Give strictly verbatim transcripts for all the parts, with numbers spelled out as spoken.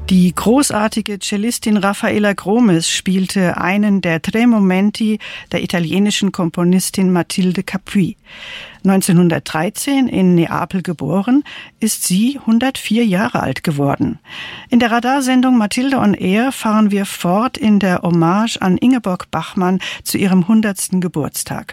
Die großartige Cellistin Raffaella Gromes spielte einen der Tre Momenti der italienischen Komponistin Mathilde Capuy. neunzehnhundertdreizehn in Neapel geboren, ist sie hundertvier Jahre alt geworden. In der Radarsendung Mathilde on Air fahren wir fort in der Hommage an Ingeborg Bachmann zu ihrem hundertsten Geburtstag.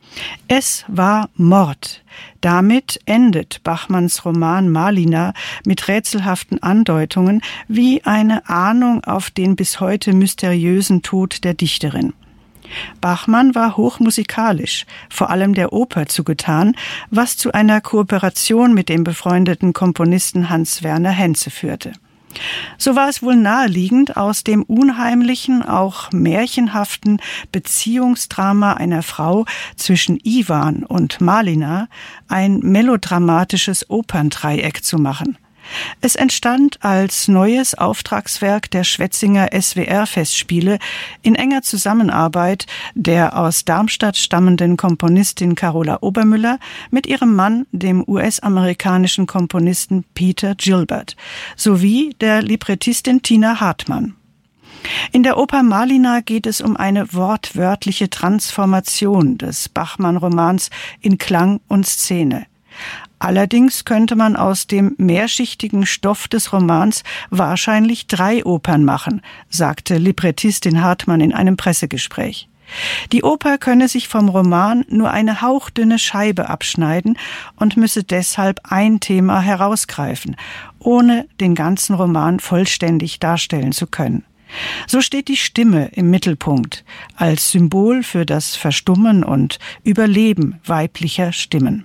Es war Mord. Damit endet Bachmanns Roman Malina mit rätselhaften Andeutungen wie eine Ahnung auf den bis heute mysteriösen Tod der Dichterin. Bachmann war hochmusikalisch, vor allem der Oper zugetan, was zu einer Kooperation mit dem befreundeten Komponisten Hans Werner Henze führte. So war es wohl naheliegend, aus dem unheimlichen, auch märchenhaften Beziehungsdrama einer Frau zwischen Iwan und Malina ein melodramatisches Operndreieck zu machen. Es entstand als neues Auftragswerk der Schwetzinger S W R-Festspiele in enger Zusammenarbeit der aus Darmstadt stammenden Komponistin Carola Obermüller mit ihrem Mann, dem U S-amerikanischen Komponisten Peter Gilbert, sowie der Librettistin Tina Hartmann. In der Oper Malina geht es um eine wortwörtliche Transformation des Bachmann-Romans in Klang und Szene. Allerdings könnte man aus dem mehrschichtigen Stoff des Romans wahrscheinlich drei Opern machen, sagte Librettistin Hartmann in einem Pressegespräch. Die Oper könne sich vom Roman nur eine hauchdünne Scheibe abschneiden und müsse deshalb ein Thema herausgreifen, ohne den ganzen Roman vollständig darstellen zu können. So steht die Stimme im Mittelpunkt, als Symbol für das Verstummen und Überleben weiblicher Stimmen.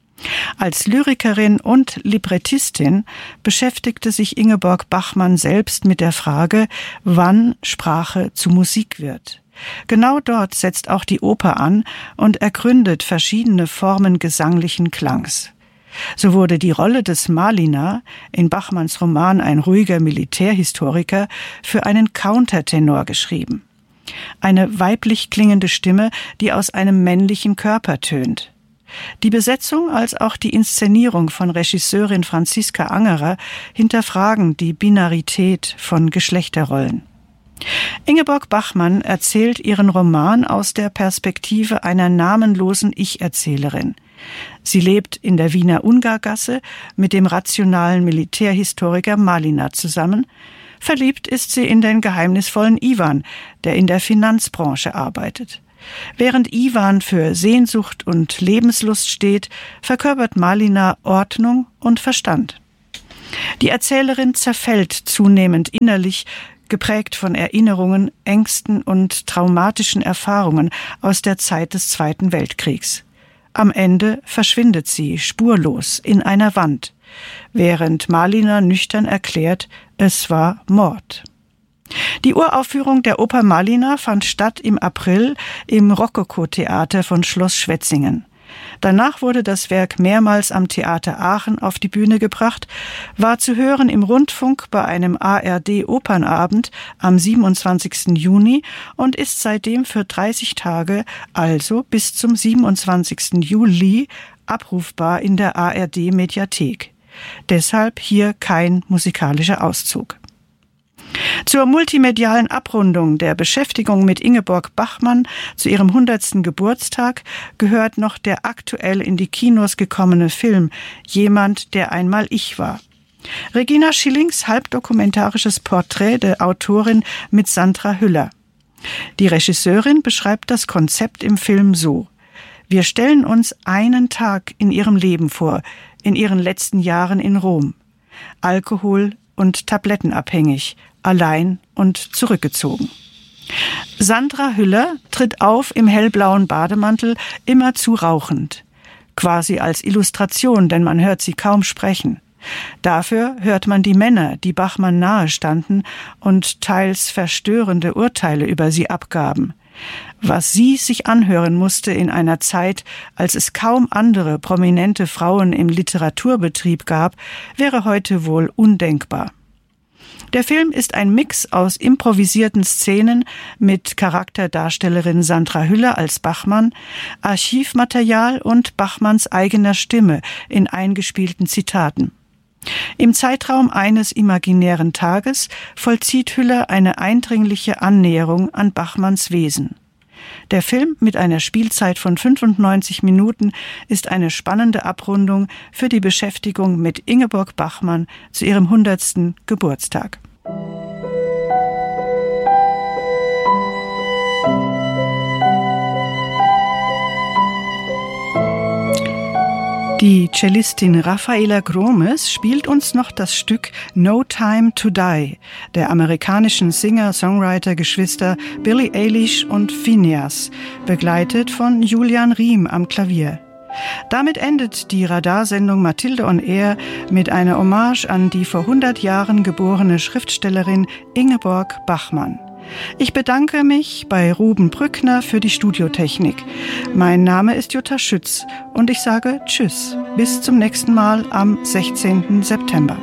Als Lyrikerin und Librettistin beschäftigte sich Ingeborg Bachmann selbst mit der Frage, wann Sprache zu Musik wird. Genau dort setzt auch die Oper an und ergründet verschiedene Formen gesanglichen Klangs. So wurde die Rolle des Malina, in Bachmanns Roman ein ruhiger Militärhistoriker, für einen Countertenor geschrieben. Eine weiblich klingende Stimme, die aus einem männlichen Körper tönt. Die Besetzung als auch die Inszenierung von Regisseurin Franziska Angerer hinterfragen die Binarität von Geschlechterrollen. Ingeborg Bachmann erzählt ihren Roman aus der Perspektive einer namenlosen Ich-Erzählerin. Sie lebt in der Wiener Ungargasse mit dem rationalen Militärhistoriker Malina zusammen. Verliebt ist sie in den geheimnisvollen Iwan, der in der Finanzbranche arbeitet. Während Iwan für Sehnsucht und Lebenslust steht, verkörpert Malina Ordnung und Verstand. Die Erzählerin zerfällt zunehmend innerlich, geprägt von Erinnerungen, Ängsten und traumatischen Erfahrungen aus der Zeit des Zweiten Weltkriegs. Am Ende verschwindet sie spurlos in einer Wand, während Malina nüchtern erklärt, es war Mord. Die Uraufführung der Oper Malina fand statt im April im Rokoko-Theater von Schloss Schwetzingen. Danach wurde das Werk mehrmals am Theater Aachen auf die Bühne gebracht, war zu hören im Rundfunk bei einem A R D-Opernabend am siebenundzwanzigsten Juni und ist seitdem für dreißig Tage, also bis zum siebenundzwanzigsten Juli, abrufbar in der A R D-Mediathek. Deshalb hier kein musikalischer Auszug. Zur multimedialen Abrundung der Beschäftigung mit Ingeborg Bachmann zu ihrem hundertsten Geburtstag gehört noch der aktuell in die Kinos gekommene Film Jemand, der einmal ich war. Regina Schillings halbdokumentarisches Porträt der Autorin mit Sandra Hüller. Die Regisseurin beschreibt das Konzept im Film so: Wir stellen uns einen Tag in ihrem Leben vor, in ihren letzten Jahren in Rom. Alkohol- und tablettenabhängig, allein und zurückgezogen. Sandra Hüller tritt auf im hellblauen Bademantel, immerzu rauchend. Quasi als Illustration, denn man hört sie kaum sprechen. Dafür hört man die Männer, die Bachmann nahe standen und teils verstörende Urteile über sie abgaben. Was sie sich anhören musste in einer Zeit, als es kaum andere prominente Frauen im Literaturbetrieb gab, wäre heute wohl undenkbar. Der Film ist ein Mix aus improvisierten Szenen mit Charakterdarstellerin Sandra Hüller als Bachmann, Archivmaterial und Bachmanns eigener Stimme in eingespielten Zitaten. Im Zeitraum eines imaginären Tages vollzieht Hüller eine eindringliche Annäherung an Bachmanns Wesen. Der Film mit einer Spielzeit von fünfundneunzig Minuten ist eine spannende Abrundung für die Beschäftigung mit Ingeborg Bachmann zu ihrem hundertsten Geburtstag. Die Cellistin Rafaela Gromes spielt uns noch das Stück No Time to Die der amerikanischen Singer-Songwriter-Geschwister Billie Eilish und Phineas, begleitet von Julian Riem am Klavier. Damit endet die Radarsendung Mathilde on Air mit einer Hommage an die vor hundert Jahren geborene Schriftstellerin Ingeborg Bachmann. Ich bedanke mich bei Ruben Brückner für die Studiotechnik. Mein Name ist Jutta Schütz und ich sage Tschüss, bis zum nächsten Mal am sechzehnten September.